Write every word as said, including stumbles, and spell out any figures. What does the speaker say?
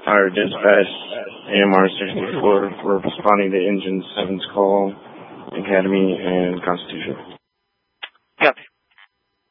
Fire Dispatch, A M R sixty-four, for responding to Engine seven's call, Academy, and Constitution.